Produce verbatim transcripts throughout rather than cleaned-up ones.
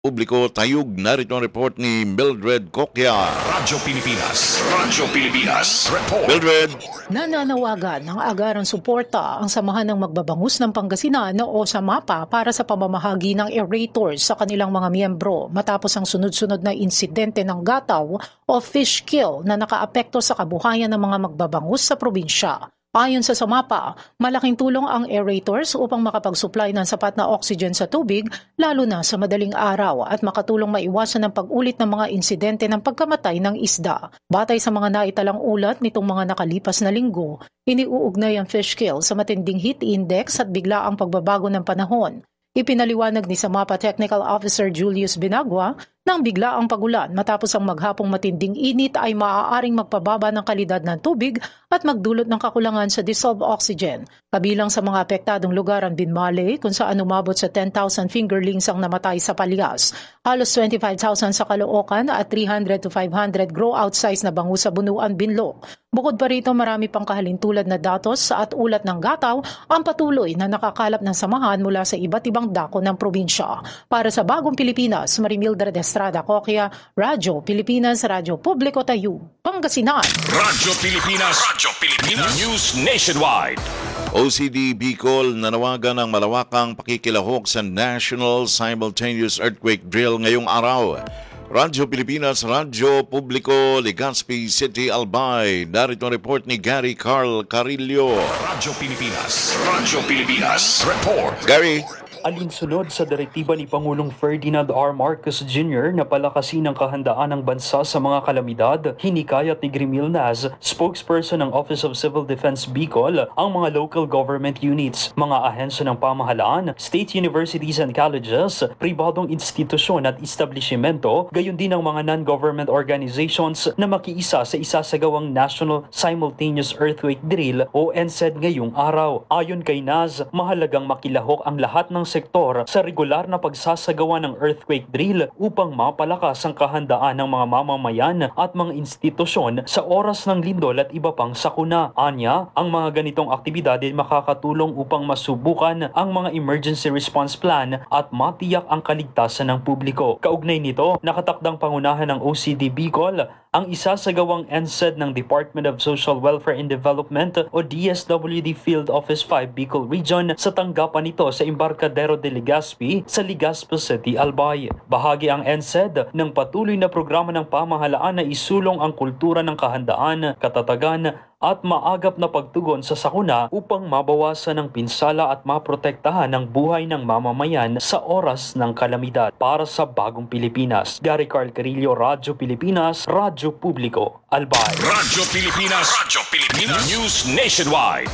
Publiko tayog, narito ang report ni Mildred Coquia. Radyo Pilipinas. Radyo Pilipinas. Report. Mildred. Nananawagan ng agarang suporta ang Samahan ng Magbabangus ng Pangasinan o SAMAPA para sa pamamahagi ng aerators sa kanilang mga miyembro matapos ang sunod-sunod na insidente ng gataw o fish kill na nakaapekto sa kabuhayan ng mga magbabangus sa probinsya. Ayon sa SAMAPA, malaking tulong ang aerators upang makapag-supply ng sapat na oxygen sa tubig lalo na sa madaling araw at makatulong maiwasan ang pag-ulit ng mga insidente ng pagkamatay ng isda. Batay sa mga naitalang ulat nitong mga nakalipas na linggo, iniuugnay ang fish kill sa matinding heat index at biglaang pagbabago ng panahon. Ipinaliwanag ni SAMAPA Technical Officer Julius Binagua na ang biglaang pagulan matapos ang maghapong matinding init ay maaaring magpababa ng kalidad ng tubig at magdulot ng kakulangan sa dissolved oxygen. Kabilang sa mga apektadong lugar ang Binmale kung saan umabot sa ten thousand fingerlings ang namatay sa Palias, halos twenty-five thousand sa Caloocan at three hundred to five hundred grow-out size na bangus sa Bunuan, Binlo. Bukod pa rito, marami pang kahalintulad na datos at ulat ng gataw ang patuloy na nakakalap ng samahan mula sa iba't ibang dako ng probinsya. Para sa Bagong Pilipinas, Marimilda Estrada Coquia, Radyo Pilipinas, Radyo Publiko Tayo, Pangasinan. Radyo Pilipinas. Radyo Pilipinas. News Nationwide. O C D Bicol nanawagan ng malawakang pakikilahok sa National Simultaneous Earthquake Drill ngayong araw. Radyo Pilipinas, Radyo Publiko, Legazpi City, Albay. Narito ang report ni Gary Carl Carillo. Radyo Pilipinas. Radyo Pilipinas. Report. Gary. Alinsunod sa direktiba ni Pangulong Ferdinand R. Marcos Junior na palakasin ang kahandaan ng bansa sa mga kalamidad, hinikayat ni Grimil Naz, spokesperson ng Office of Civil Defense Bicol, ang mga local government units, mga ahensya ng pamahalaan, state universities and colleges, pribadong institusyon at establishmento, gayon din ang mga non-government organizations na makiisa sa isasagawang National Simultaneous Earthquake Drill o N S E D ngayong araw. Ayon kay Naz, mahalagang makilahok ang lahat ng sektor sa regular na pagsasagawa ng earthquake drill upang mapalakas ang kahandaan ng mga mamamayan at mga institusyon sa oras ng lindol at iba pang sakuna. Anya, ang mga ganitong aktibidad ay makakatulong upang masubukan ang mga emergency response plan at matiyak ang kaligtasan ng publiko. Kaugnay nito, nakatakdang pangunahan ng O C D Bicol ang isasagawang N S E D ng Department of Social Welfare and Development o D S W D Field Office five Bicol Region sa tanggapan nito sa Embarcadero de Legazpi sa Legazpi City, Albay. Bahagi ang N S E D ng patuloy na programa ng pamahalaan na isulong ang kultura ng kahandaan, katatagan at maagap na pagtugon sa sakuna upang mabawasan ang pinsala at maprotektahan ang buhay ng mamamayan sa oras ng kalamidad. Para sa Bagong Pilipinas, Gary Carl Carillo, Radyo Pilipinas, Radyo Publiko, Albay. Radyo Pilipinas. Radyo Pilipinas. News Nationwide.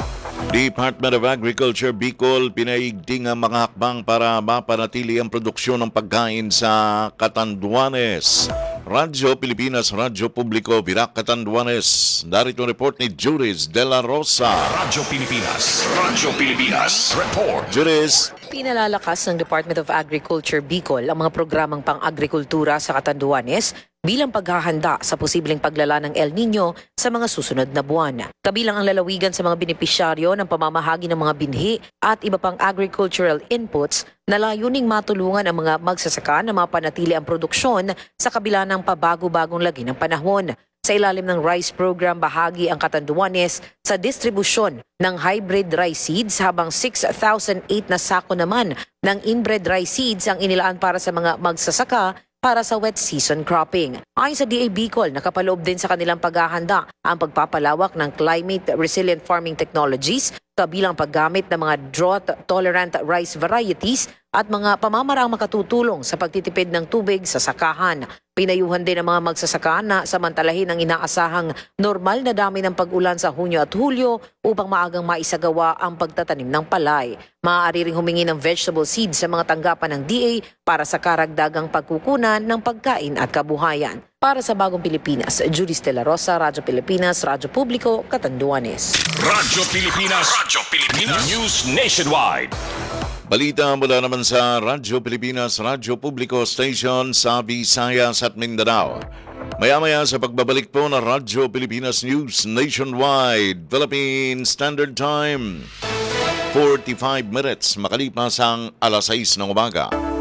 Department of Agriculture Bicol pinaigting ang mga hakbang para mapanatili ang produksyon ng pagkain sa Catanduanes. Radyo Pilipinas, Radyo Publiko, Virac, Catanduanes. Narito ang report ni Juris De La Rosa. Radyo Pilipinas. Radyo Pilipinas. Report. Juris. Pinalalakas ng Department of Agriculture Bicol ang mga programang pang-agrikultura sa Catanduanes bilang paghahanda sa posibleng paglala ng El Nino sa mga susunod na buwan. Kabilang ang lalawigan sa mga benepisyaryo ng pamamahagi ng mga binhi at iba pang agricultural inputs na layuning matulungan ang mga magsasaka na mapanatili ang produksyon sa kabila ng pabago-bagong lagi ng panahon. Sa ilalim ng rice program, bahagi ang Catanduanes sa distribusyon ng hybrid rice seeds habang six thousand eight na sako naman ng inbred rice seeds ang inilaan para sa mga magsasaka para sa wet season cropping. Ayon sa D A Bicol, nakapaloob din sa kanilang paghahanda ang pagpapalawak ng climate resilient farming technologies kabilang paggamit ng mga drought-tolerant rice varieties at mga pamamarang makatutulong sa pagtitipid ng tubig sa sakahan. Pinayuhan din ang mga magsasaka na samantalahin ang inaasahang normal na dami ng pag-ulan sa Hunyo at Hulyo upang maagang maisagawa ang pagtatanim ng palay. Maaari ring humingi ng vegetable seeds sa mga tanggapan ng D A para sa karagdagang pagkukunan ng pagkain at kabuhayan. Para sa Bagong Pilipinas, Juris De La Rosa, Radyo Pilipinas, Radyo Publiko, Catanduanes. Radyo Pilipinas. Radyo Pilipinas. News Nationwide. Balita mula naman sa Radyo Pilipinas, Radyo Publiko Station sa Visayas at Mindanao. Maya-maya sa pagbabalik po ng Radyo Pilipinas News Nationwide, Philippine Standard Time, forty-five minutes makalipas ang alas sais ng umaga.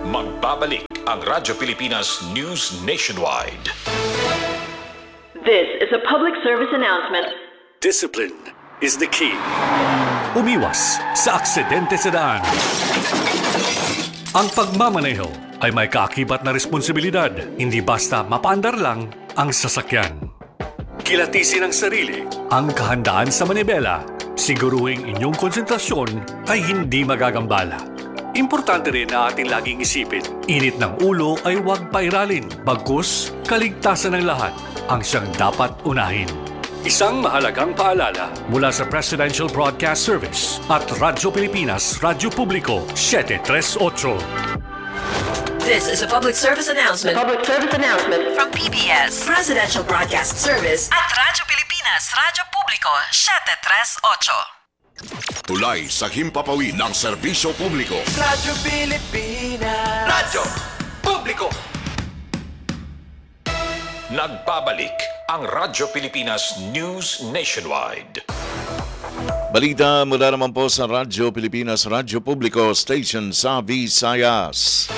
Magbabalik ang Radyo Pilipinas News Nationwide. This is a public service announcement. Discipline is the key. Umiwas sa aksidente sa daan. Ang pagmamaneho ay may kaakibat na responsibilidad, hindi basta mapaandar lang ang sasakyan. Kilatisin ang sarili, ang kahandaan sa manibela, siguruhing inyong konsentrasyon ay hindi magagambala. Importante rin na ating laging isipin, init ng ulo ay huwag pairalin, bagkus kaligtasan ng lahat ang siyang dapat unahin. Isang mahalagang paalala mula sa Presidential Broadcast Service at Radyo Pilipinas, Radyo Publiko, seven three eight. This is a public service announcement Public service announcement. from P B S, Presidential Broadcast Service at Radyo Pilipinas, Radyo Publiko, seven three eight. Tulay sa himpapawid ng serbisyo publiko. Radyo Pilipinas. Radyo Publiko. Nagbabalik ang Radyo Pilipinas News Nationwide. Balita mula naman po sa Radyo Pilipinas, Radyo Publiko Station sa Visayas.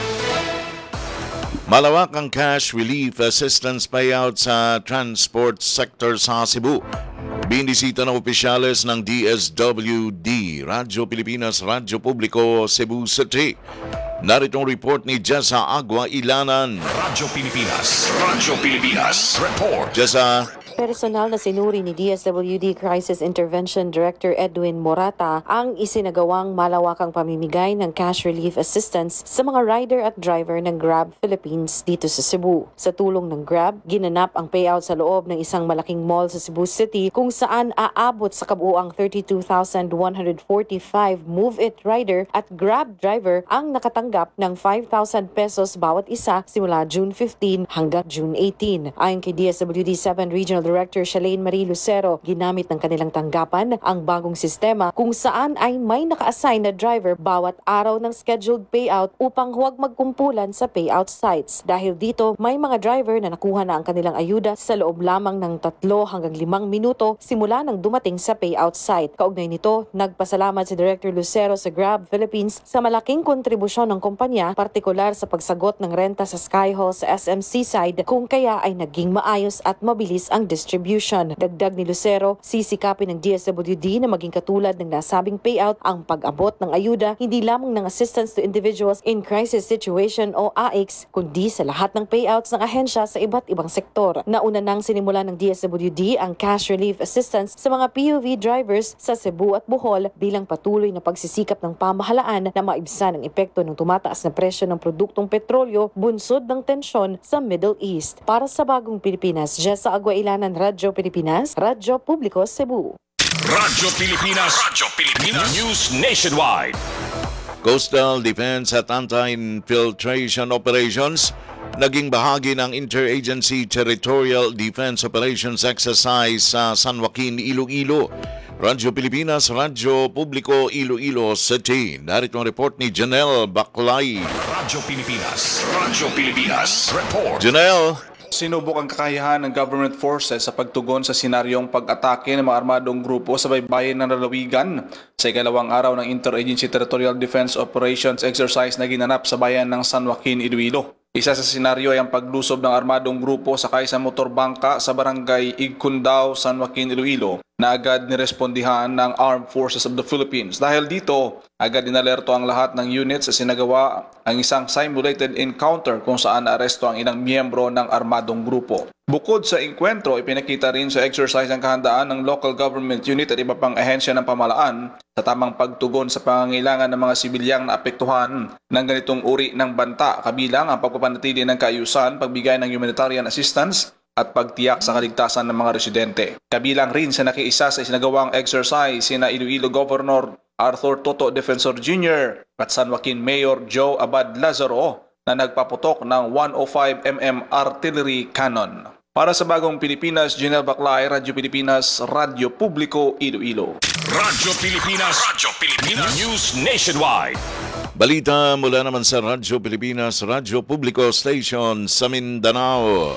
Malawak ang cash relief assistance payout sa transport sector sa Cebu. Binisita ng opisyales ng D S W D, Radyo Pilipinas, Radyo Publiko, Cebu City. Narito ang report ni Jessa Agua Ilanan. Radyo Pilipinas, Radyo Pilipinas Report. Jessa. Personal na sinuri ni D S W D Crisis Intervention Director Edwin Morata ang isinagawang malawakang pamimigay ng cash relief assistance sa mga rider at driver ng Grab Philippines dito sa Cebu. Sa tulong ng Grab, ginanap ang payout sa loob ng isang malaking mall sa Cebu City kung saan aabot sa kabuuang thirty-two thousand one hundred forty-five Move It rider at Grab driver ang nakatanggap ng five thousand pesos bawat isa simula June fifteenth hanggang June eighteenth. Ayon kay D S W D seven Regional Director Shalane Marie Lucero, ginamit ng kanilang tanggapan ang bagong sistema kung saan ay may naka-assign na driver bawat araw ng scheduled payout upang huwag magkumpulan sa payout sites. Dahil dito, may mga driver na nakuha na ang kanilang ayuda sa loob lamang ng tatlo hanggang limang minuto simula nang dumating sa payout site. Kaugnay nito, nagpasalamat si Director Lucero sa Grab Philippines sa malaking kontribusyon ng kumpanya, partikular sa pagsagot ng renta sa Sky Hall sa S M Seaside kung kaya ay naging maayos at mabilis ang distribution. Dagdag ni Lucero, sisikapin ng D S W D na maging katulad ng nasabing payout ang pag-abot ng ayuda hindi lamang ng assistance to individuals in crisis situation o A I C, kundi sa lahat ng payouts ng ahensya sa iba't ibang sektor. Nauna nang sinimula ng D S W D ang cash relief assistance sa mga P U V drivers sa Cebu at Bohol bilang patuloy na pagsisikap ng pamahalaan na maibsan ang epekto ng tumataas na presyo ng produktong petrolyo bunsod ng tensyon sa Middle East. Para sa Bagong Pilipinas, Jessa Agua Ilanan, Radyo Pilipinas, Radyo Publiko, Cebu. Radyo Pilipinas, Radyo Pilipinas News Nationwide. Coastal Defense at Anti-Infiltration Operations naging bahagi ng Interagency Territorial Defense Operations Exercise sa San Joaquin, Iloilo. Radyo Pilipinas, Radyo Publiko, Iloilo City. Narito ang report ni Janelle Baclay. Radyo Pilipinas, Radyo Pilipinas Report. Janelle. Sinubok ang kakayahan ng government forces sa pagtugon sa senaryong pag-atake ng mga armadong grupo sa baybayin ng lalawigan sa ikalawang araw ng Interagency Territorial Defense Operations Exercise na ginanap sa bayan ng San Joaquin, Iloilo. Isa sa senaryo ay ang paglusob ng armadong grupo sakay sa motorbangka sa barangay Igcundao, San Joaquin, Iloilo na agad nirespondihan ng Armed Forces of the Philippines. Dahil dito, agad inalerto ang lahat ng units sa sinagawa ang isang simulated encounter kung saan aresto ang ilang miyembro ng armadong grupo. Bukod sa engkwentro, ipinakita rin sa exercise ang kahandaan ng local government unit at iba pang ahensya ng pamahalaan sa tamang pagtugon sa pangangailangan ng mga sibilyang naapektuhan ng ganitong uri ng banta, kabilang ang pagpapanatili ng kaayusan, pagbigay ng humanitarian assistance at pagtiyak sa kaligtasan ng mga residente. Kabilang rin sa nakiisa sa isinagawang exercise sina Iloilo Governor Arthur Toto Defensor Junior at San Joaquin Mayor Joe Abad Lazaro na nagpaputok ng one oh five millimeter artillery cannon. Para sa Bagong Pilipinas, Janelle Baclay, Radyo Pilipinas, Radyo Publiko, Iloilo. Radyo Pilipinas, Radyo Pilipinas News Nationwide. Balita mula naman sa Radyo Pilipinas, Radyo Publiko Station sa Mindanao.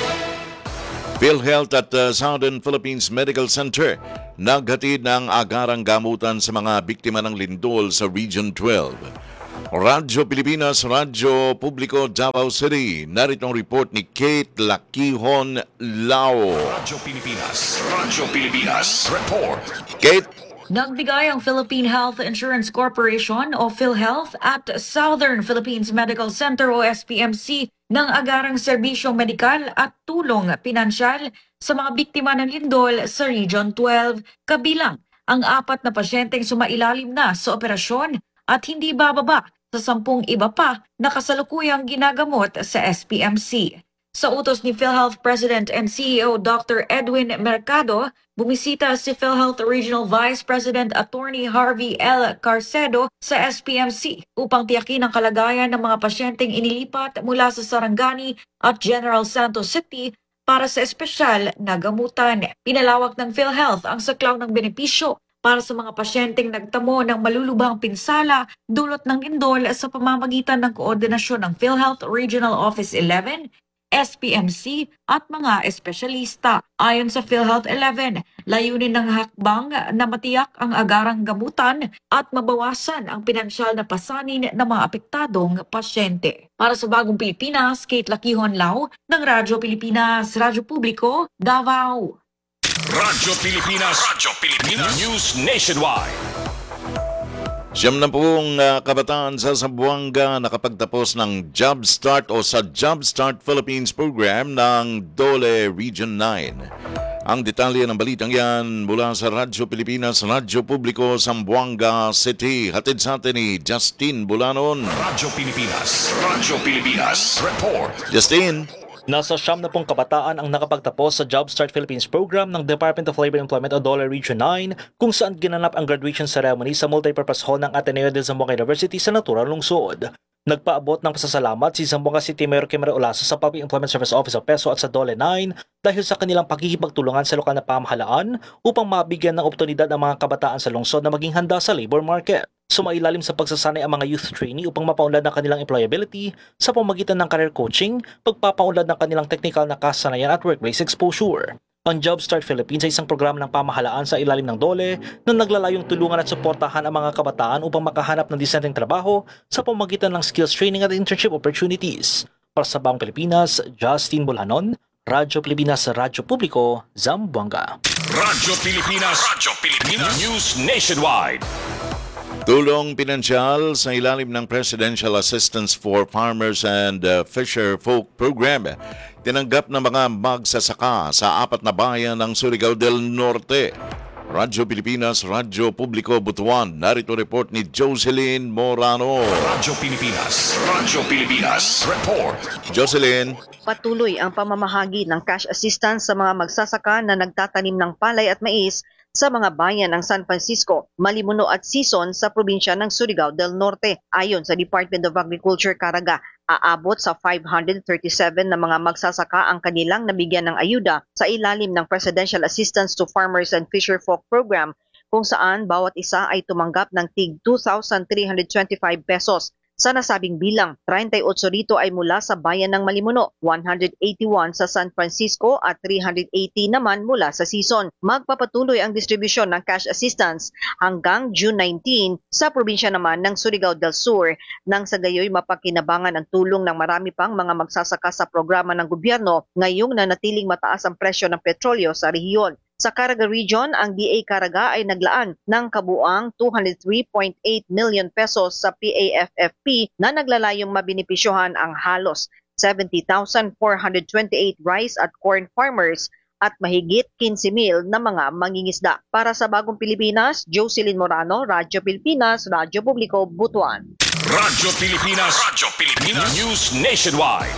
PhilHealth at uh, Southern Philippines Medical Center naghatid ng agarang gamutan sa mga biktima ng lindol sa Region twelve. Radyo Pilipinas, Radyo Publiko, Davao City. Narito ang report ni Kate Lakihon Lao. Radyo Pilipinas, Radyo Pilipinas, report. Kate? Nagbigay ang Philippine Health Insurance Corporation o PhilHealth at Southern Philippines Medical Center o S P M C ng agarang serbisyong medikal at tulong pinansyal sa mga biktima ng lindol sa Region twelve, kabilang ang apat na pasyenteng sumailalim na sa operasyon at hindi bababa sa sampung iba pa na kasalukuyang ginagamot sa S P M C. Sa utos ni PhilHealth President and C E O Doctor Edwin Mercado, bumisita si PhilHealth Regional Vice President Attorney Harvey L. Carcedo sa S P M C upang tiyakin ang kalagayan ng mga pasyenteng inilipat mula sa Sarangani at General Santos City para sa espesyal na gamutan. Pinalawak ng PhilHealth ang saklaw ng benepisyo para sa mga pasyenteng nagtamo ng malulubhang pinsala dulot ng lindol sa pamamagitan ng koordinasyon ng PhilHealth Regional Office eleven, S P M C at mga espesyalista. Ayon sa PhilHealth eleven, layunin ng hakbang na matiyak ang agarang gamutan at mabawasan ang pinansyal na pasanin ng mga apektadong pasyente. Para sa Bagong Pilipinas, Kate Lakihon Lao ng Radyo Pilipinas, Radyo Publiko, Davao. Radyo Pilipinas, Radyo Pilipinas, News Nationwide. Siyam na pong uh, kabataan sa Zamboanga nakapagtapos ng Job Start o sa Job Start Philippines program ng Dole Region nine. Ang detalye ng balitang yan mula sa Radyo Pilipinas, Radyo Publiko, Zamboanga City. Hatid sa atin ni Justin Bulanon. Radyo Pilipinas, Radyo Pilipinas, report. Justin. Nasa siyam na pong kabataan ang nakapagtapos sa Job Start Philippines program ng Department of Labor and Employment o Dole Region nine kung saan ginanap ang graduation ceremony sa multipurpose hall ng Ateneo de Zamboanga University sa naturang lungsod. Nagpaabot ng pasasalamat si Zamboanga City Mayor Kimera Olaso sa Public Employment Service Office of PESO at sa Dole nine dahil sa kanilang pakikipagtulungan sa lokal na pamahalaan upang mabigyan ng oportunidad ang mga kabataan sa lungsod na maging handa sa labor market. Sumailalim sa pagsasanay ang mga youth trainee upang mapaunlad ng kanilang employability sa pamamagitan ng career coaching, pagpapaunlad ng kanilang technical na kasanayan at workplace exposure. Ang Job Start Philippines ay isang programa ng pamahalaan sa ilalim ng Dole na naglalayong tulungan at suportahan ang mga kabataan upang makahanap ng disenteng trabaho sa pamamagitan ng skills training at internship opportunities. Para sa Bagong Pilipinas, Justin Bulanon, Radyo Pilipinas, Radyo Publiko, Zamboanga. Radyo Pilipinas, Radyo Pilipinas, News Nationwide. Tulong pinansyal sa ilalim ng Presidential Assistance for Farmers and uh, Fisher Folk Program. Tinanggap ng mga magsasaka sa apat na bayan ng Surigao del Norte. Radyo Pilipinas, Radyo Publiko, Butuan. Narito report ni Jocelyn Morano. Radyo Pilipinas, Radyo Pilipinas, report. Jocelyn. Patuloy ang pamamahagi ng cash assistance sa mga magsasaka na nagtatanim ng palay at mais sa mga bayan ng San Francisco, Malimuno at Sison sa probinsya ng Surigao del Norte. Ayon sa Department of Agriculture Caraga, aabot sa five hundred thirty-seven na mga magsasaka ang kanilang nabigyan ng ayuda sa ilalim ng Presidential Assistance to Farmers and Fisherfolk Program kung saan bawat isa ay tumanggap ng tig two thousand three hundred twenty-five pesos. Sa nasabing bilang, thirty-eight rito ay mula sa bayan ng Malimuno, one hundred eighty-one sa San Francisco at three hundred eighty naman mula sa Sison. Magpapatuloy ang distribusyon ng cash assistance hanggang June nineteenth sa probinsya naman ng Surigao del Sur nang sa gayoy mapakinabangan ang tulong ng marami pang mga magsasaka sa programa ng gobyerno ngayong nanatiling mataas ang presyo ng petrolyo sa rehiyon. Sa Caraga Region, ang D A Caraga ay naglaan ng kabuang two hundred three point eight million pesos sa P A F F P na naglalayong mabenepisyohan ang halos seventy thousand four hundred twenty-eight rice at corn farmers at mahigit fifteen mil na mga mangingisda. Para sa Bagong Pilipinas, Jocelyn Morano, Radyo Pilipinas, Radyo Publiko, Butuan. Radyo Pilipinas, Radyo Pilipinas, News Nationwide.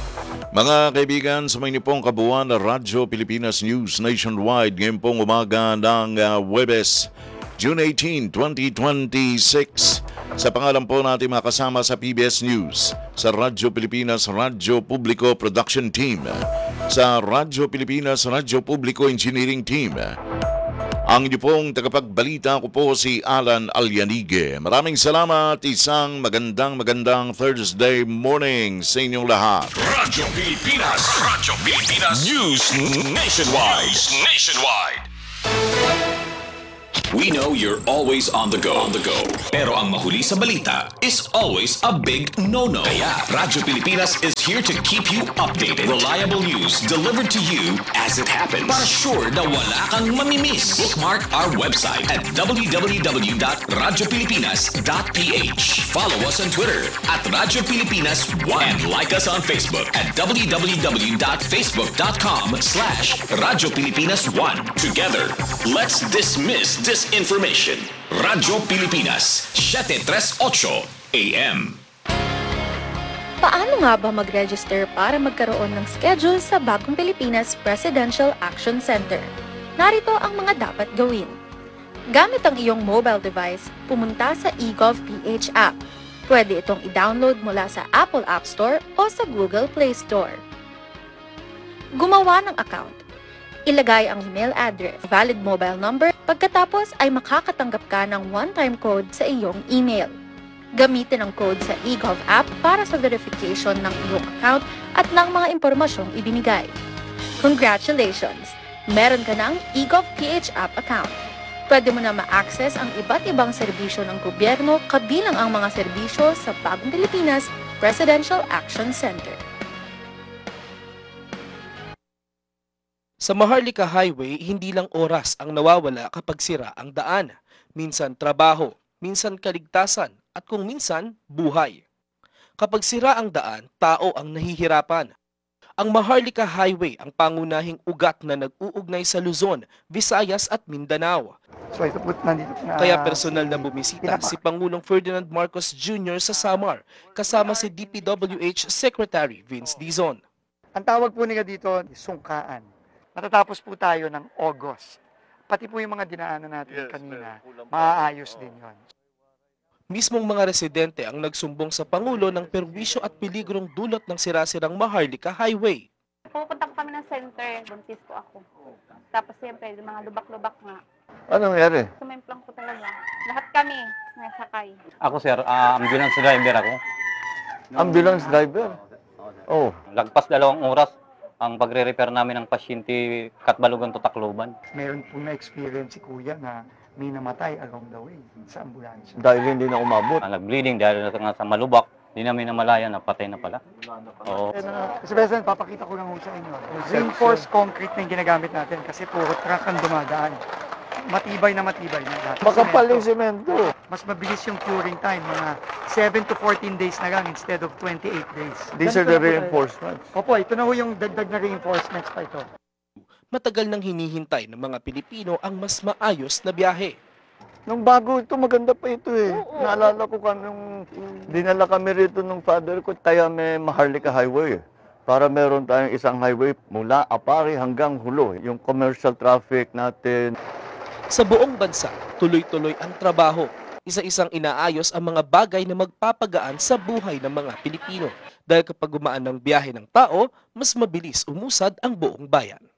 Mga kaibigan, sa mga pong kabuuan na Radyo Pilipinas News Nationwide ngayon pong umaga ng uh, Huwebes, June eighteenth, twenty twenty-six. Sa pangalan po natin mga kasama sa P B S News, sa Radyo Pilipinas, Radyo Publiko Production Team, sa Radyo Pilipinas, Radyo Publiko Engineering Team. Ang inyo pong tagapagbalita ko po si Alan Alyanige. Maraming salamat. Isang magandang magandang Thursday morning sa inyong lahat. Radyo Pilipinas, Radyo Pilipinas News Nationwide. News Nationwide. We know you're always on the go. On the go. Pero ang mahuli sa balita is always a big no-no. Kaya Radyo Pilipinas is here to keep you updated. Reliable news delivered to you as it happens. Para sure na wala kang mamimiss. Bookmark our website at w w w dot radyo pilipinas dot p h. Follow us on Twitter at Radyo Pilipinas one and like us on Facebook at w w w dot facebook dot com slash Radyo Pilipinas one. Together, let's dismiss disinformation. Radyo Pilipinas, seven thirty-eight A M. Paano nga ba mag-register para magkaroon ng schedule sa Bagong Pilipinas Presidential Action Center? Narito ang mga dapat gawin. Gamit ang iyong mobile device, pumunta sa eGovPH app. Pwede itong i-download mula sa Apple App Store o sa Google Play Store. Gumawa ng account. Ilagay ang email address, valid mobile number, pagkatapos ay makakatanggap ka ng one-time code sa iyong email. Gamitin ang code sa eGov app para sa verification ng iyong account at ng mga impormasyong ibinigay. Congratulations! Meron ka ng eGovPH app account. Pwede mo na ma-access ang iba't ibang serbisyo ng gobyerno kabilang ang mga serbisyo sa Bagong Pilipinas Presidential Action Center. Sa Maharlika Highway, hindi lang oras ang nawawala kapag sira ang daan. Minsan trabaho, minsan kaligtasan, at kung minsan, buhay. Kapag sira ang daan, tao ang nahihirapan. Ang Maharlika Highway ang pangunahing ugat na nag-uugnay sa Luzon, Visayas at Mindanao. So ito po, nandito na, Kaya personal na bumisita si Pangulong Ferdinand Marcos Junior sa Samar, kasama si D P W H Secretary Vince Dizon. Ang tawag po nila dito, sungkaan. Matatapos po tayo ng August. Pati po yung mga dinaanan natin kanina, maaayos din yon. Mismong mga residente ang nagsumbong sa Pangulo ng perwisyo at peligrong dulot ng sirasirang Maharlika Highway. Pupunta po kami ng center, buntis po ako. Tapos siyempre, mga lubak-lubak nga. Ano nangyari? Sumemplang po talaga. Lahat kami, nasakay. Ako sir, uh, ambulance driver ako. Ambulance driver? Oh. Lagpas dalawang oras ang pagre-repair namin ng pasyente Katbalogan to Tacloban. Meron po na-experience si Kuya na may namatay along the way sa ambulansya. Dahil hindi na umabot. Uh, nag-bleeding dahil nga sa malubak. Hindi namin namalaya na patay na pala. Oo. Kasi President, papakita ko lang sa inyo. Reinforced concrete na yung ginagamit natin kasi puro truck ang dumadaan. Matibay na matibay na. Makapal yung semento. Mas mabilis yung curing time, mga seven to fourteen days na lang instead of twenty-eight days. These are the reinforcements. Opo, ito na ho yung dagdag na reinforcements pa ito. Matagal nang hinihintay ng mga Pilipino ang mas maayos na biyahe. Nung bago ito, maganda pa ito eh. Oo, naalala ko kami nung dinala kami rito nung father ko, tayo may Maharlika Highway. Para meron tayong isang highway mula Apari hanggang Hulo. Yung commercial traffic natin. Sa buong bansa, tuloy-tuloy ang trabaho. Isa-isang inaayos ang mga bagay na magpapagaan sa buhay ng mga Pilipino. Dahil kapag gumaan ng biyahe ng tao, mas mabilis umusad ang buong bayan.